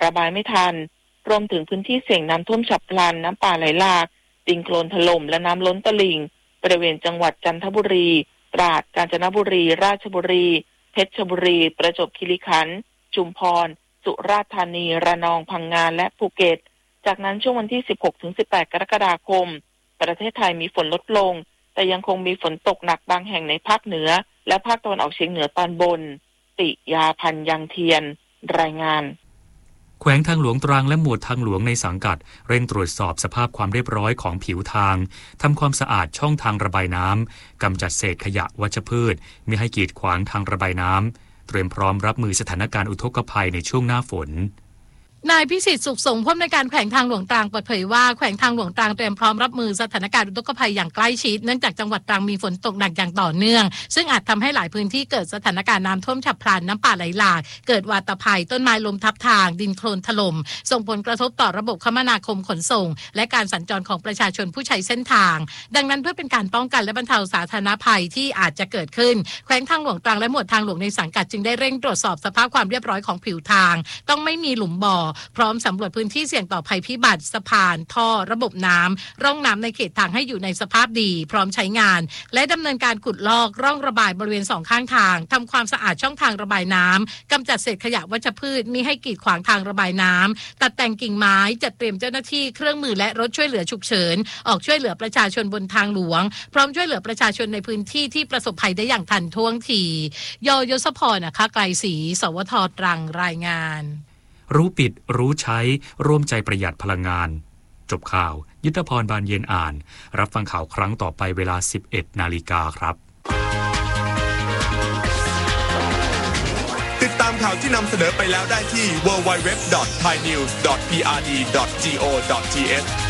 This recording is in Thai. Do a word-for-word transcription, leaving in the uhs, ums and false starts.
ระบายไม่ทันรวมถึงพื้นที่เสี่ยงน้ำท่วมฉับพลันน้ำป่าไหลหลากดินโคลนถล่มและน้ำล้นตลิ่งบริเวณจังหวัดจันทบุรีตราดกาญจนบุรีราชบุรีเพชรบุรีประจวบคีรีขันธ์ชุมพรสุราษฎร์ธานีระนองพังงาและภูเก็ตจากนั้นช่วงวันที่ สิบหกถึงสิบแปด กรกฎาคมประเทศไทยมีฝนลดลงแต่ยังคงมีฝนตกหนักบางแห่งในภาคเหนือและภาคตะวันออกเฉียงเหนือตอนบนติยาพันยังเทียนรายงานแขวงทางหลวงตรังและหมวดทางหลวงในสังกัดเร่งตรวจสอบสภาพความเรียบร้อยของผิวทางทำความสะอาดช่องทางระบายน้ำกำจัดเศษขยะวัชพืชมิให้กีดขวางทางระบายน้ำเตรียมพร้อมรับมือสถานการณ์อุทกภัยในช่วงหน้าฝนนายพิสิทธิ์สุขสงฆ์ผู้อำนวยการแขวงทางหลวงตรังเปิดเผยว่าแขวงทางหลวงตรังเตรียมพร้อมรับมือสถานการณ์อุทกภัยอย่างใกล้ชิดเนื่องจากจังหวัดตรังมีฝนตกหนักอย่างต่อเนื่องซึ่งอาจทำให้หลายพื้นที่เกิดสถานการณ์น้ำท่วมฉับพลันน้ำป่าไหลหลากเกิดวาตภัยต้นไม้ล้มทับทางดินโคลนถล่มส่งผลกระทบต่อระบบคมนาคมขนส่งและการสัญจรของประชาชนผู้ใช้เส้นทางดังนั้นเพื่อเป็นการป้องกันและบรรเทาสาธารณภัยที่อาจจะเกิดขึ้นแขวงทางหลวงตรังและหมวดทางหลวงในสังกัดจึงได้เร่งตรวจสอบสภาพความเรียบร้อยของผิวทางต้องไม่มีหลุมบ่อพร้อมสำรวจพื้นที่เสี่ยงต่อภัยพิบัติสะพานท่อระบบน้ำร่องน้ำในเขตทางให้อยู่ในสภาพดีพร้อมใช้งานและดำเนินการขุดลอกร่องระบายบริเวณสองข้างทางทำความสะอาดช่องทางระบายน้ำกำจัดเศษขยะวัชพืชมิให้กีดขวางทางระบายน้ำตัดแต่งกิ่งไม้จัดเตรียมเจ้าหน้าที่เครื่องมือและรถช่วยเหลือฉุกเฉินออกช่วยเหลือประชาชนบนทางหลวงพร้อมช่วยเหลือประชาชนในพื้นที่ที่ประสบภัยได้อย่างทันท่วงทียยศพรนะคะไกลศรีสวทตรังรายงานรู้ปิดรู้ใช้ร่วมใจประหยัดพลังงานจบข่าวยุทธพรบานเย็นอ่านรับฟังข่าวครั้งต่อไปเวลา สิบเอ็ดนาฬิกาครับติดตามข่าวที่นำเสนอไปแล้วได้ที่ ดับเบิลยู ดับเบิลยู ดับเบิลยู ดอท ไทยนิวส์ ดอท พี อาร์ ดี ดอท จี โอ ดอท ที เอช